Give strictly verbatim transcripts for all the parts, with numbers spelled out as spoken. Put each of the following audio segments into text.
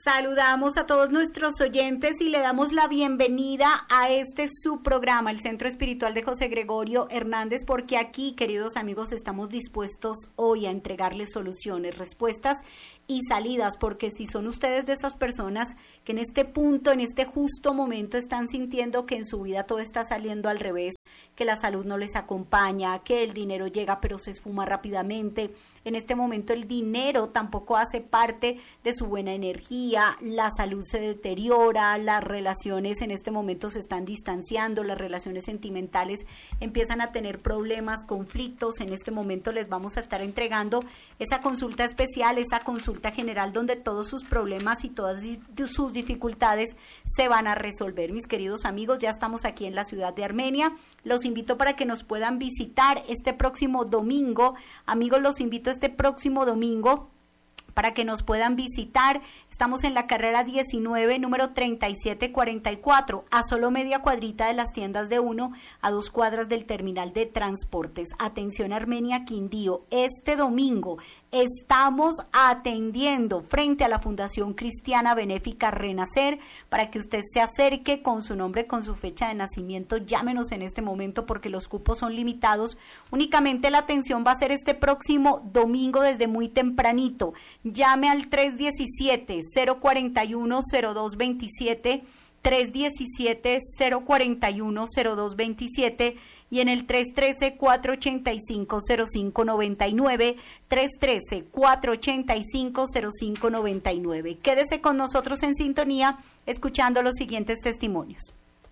Saludamos a todos nuestros oyentes y le damos la bienvenida a este su programa, el Centro Espiritual de José Gregorio Hernández, porque aquí, queridos amigos, estamos dispuestos hoy a entregarles soluciones, respuestas y salidas, porque si son ustedes de esas personas que en este punto, en este justo momento están sintiendo que en su vida todo está saliendo al revés, que la salud no les acompaña, que el dinero llega pero se esfuma rápidamente, en este momento el dinero tampoco hace parte de su buena energía, la salud se deteriora, las relaciones en este momento se están distanciando, las relaciones sentimentales empiezan a tener problemas, conflictos. En este momento les vamos a estar entregando esa consulta especial, esa consulta general donde todos sus problemas y todas sus dificultades se van a resolver. Mis queridos amigos, ya estamos aquí en la ciudad de Armenia. Los invito para que nos puedan visitar este próximo domingo. Amigos, los invito este próximo domingo para que nos puedan visitar. Estamos en la carrera diecinueve, número treinta y siete cuarenta y cuatro, a solo media cuadrita de las tiendas de Uno, a dos cuadras del terminal de transportes. Atención Armenia, Quindío, este domingo estamos atendiendo frente a la Fundación Cristiana Benéfica Renacer para que usted se acerque con su nombre, con su fecha de nacimiento. Llámenos en este momento porque los cupos son limitados. Únicamente la atención va a ser este próximo domingo desde muy tempranito. Llame al tres uno siete, cero cuatro uno, cero dos dos siete, tres uno siete, cero cuatro uno, cero dos dos siete y en el tres uno tres, cuatro ocho cinco, cero cinco nueve nueve, tres uno tres, cuatro ocho cinco, cero cinco nueve nueve. Quédese con nosotros en sintonía escuchando los siguientes testimonios.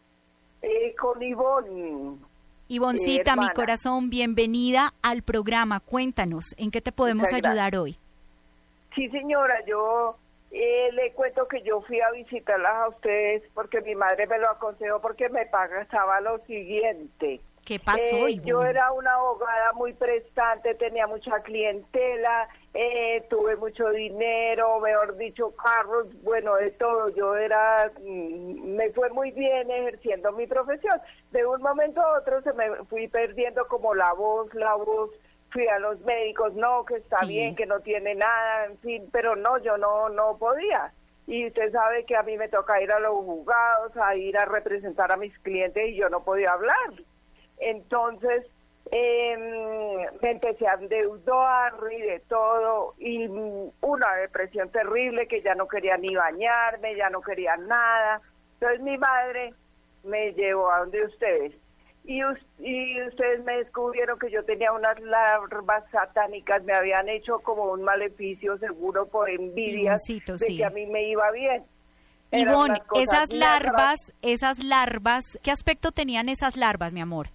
Eh, con Ivonne. Ivoncita, eh, mi corazón, bienvenida al programa. Cuéntanos, ¿en qué te podemos Muchas ayudar gracias. hoy? Sí, señora, yo eh, le cuento que yo fui a visitarlas a ustedes porque mi madre me lo aconsejó porque me pagaba lo siguiente. ¿Qué pasó, eh, Ivonne? Yo era una abogada muy prestante, tenía mucha clientela, eh, tuve mucho dinero, mejor dicho, carros, bueno, de todo. Yo era, mm, me fue muy bien ejerciendo mi profesión. De un momento a otro se me fui perdiendo como la voz, la voz. Fui a los médicos, no, que está Sí. bien, que no tiene nada, en fin, pero no, yo no no podía. Y usted sabe que a mí me toca ir a los juzgados, a ir a representar a mis clientes y yo no podía hablar. Entonces, eh, me empecé a endeudar y de todo, y una depresión terrible que ya no quería ni bañarme, ya no quería nada. Entonces mi madre me llevó a donde ustedes. Y, y ustedes me descubrieron que yo tenía unas larvas satánicas, me habían hecho como un maleficio seguro por envidia Ivoncito, de sí. que a mí me iba bien. Eran Ivonne, unas cosas esas negras, larvas, esas larvas, ¿qué aspecto tenían esas larvas, mi amor?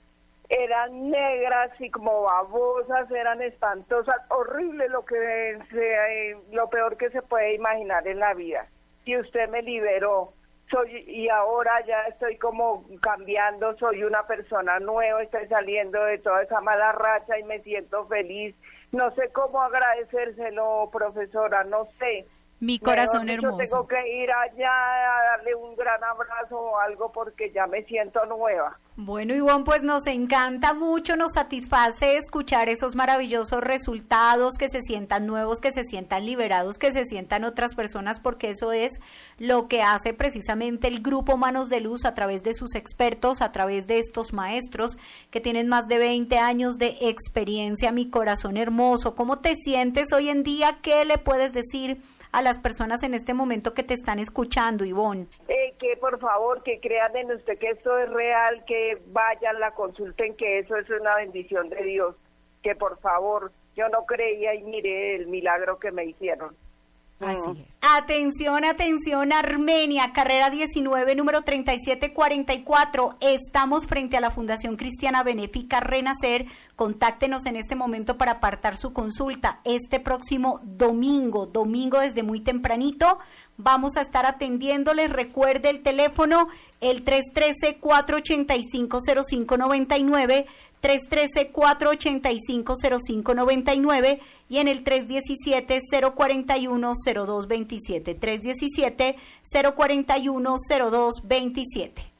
eran negras y como babosas, eran espantosas, horrible lo que se, lo peor que se puede imaginar en la vida. Y usted me liberó. Soy, y ahora ya estoy como cambiando, soy una persona nueva, estoy saliendo de toda esa mala racha y me siento feliz. No sé cómo agradecérselo, profesora, no sé. Mi corazón Mejor dicho, hermoso. tengo que ir allá a darle un gran abrazo o algo porque ya me siento nueva. Bueno, Ivonne, pues nos encanta mucho, nos satisface escuchar esos maravillosos resultados, que se sientan nuevos, que se sientan liberados, que se sientan otras personas, porque eso es lo que hace precisamente el Grupo Manos de Luz a través de sus expertos, a través de estos maestros que tienen más de veinte años de experiencia. Mi corazón hermoso, ¿cómo te sientes hoy en día? ¿Qué le puedes decir a las personas en este momento que te están escuchando, Ivonne? Eh, que por favor, que crean en usted que esto es real, que vayan, la consulten, que eso es una bendición de Dios, que por favor, yo no creía y miré el milagro que me hicieron. Así es. Atención, atención, Armenia, carrera diecinueve, número treinta y siete cuarenta y cuatro. Estamos frente a la Fundación Cristiana Benéfica Renacer. Contáctenos en este momento para apartar su consulta. Este próximo domingo, domingo desde muy tempranito, vamos a estar atendiéndoles. Recuerde el teléfono, el tres uno tres, cuatro ocho cinco, cero cinco nueve nueve, tres uno tres, cuatro ocho cinco, cero cinco nueve nueve y en el tres uno siete, cero cuatro uno, cero dos dos siete, tres uno siete, cero cuatro uno, cero dos dos siete.